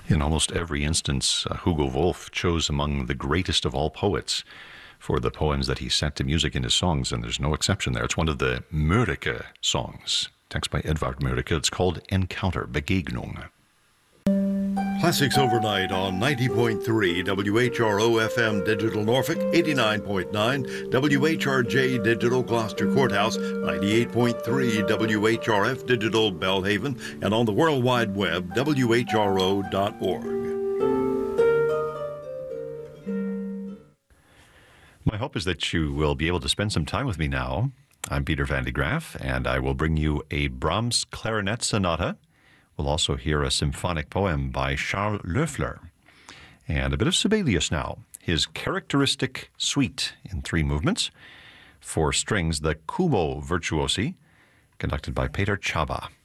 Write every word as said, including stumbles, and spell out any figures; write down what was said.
In almost every instance, uh, Hugo Wolf chose among the greatest of all poets for the poems that he set to music in his songs, and there's no exception there. It's one of the Mörike songs, text by Edvard Mörike. It's called Encounter, Begegnung. Classics Overnight on ninety point three W H R O F M Digital Norfolk, eighty-nine point nine W H R J Digital Gloucester Courthouse, ninety-eight point three W H R F Digital Belhaven, and on the World Wide Web, W H R O dot org. My hope is that you will be able to spend some time with me now. I'm Peter van de Graaf, and I will bring you a Brahms clarinet sonata. We'll also hear a symphonic poem by Charles Loeffler. And a bit of Sibelius now. His characteristic suite in three movements. For strings, the Kubo Virtuosi, conducted by Peter Csaba.